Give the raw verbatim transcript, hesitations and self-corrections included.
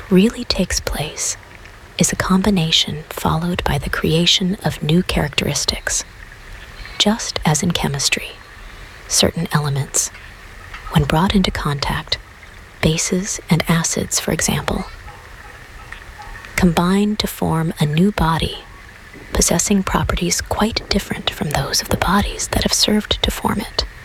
really takes place is a combination followed by the creation of new characteristics. Just as in chemistry, certain elements, when brought into contact, bases and acids, for example, combine to form a new body possessing properties quite different from those of the bodies that have served to form it.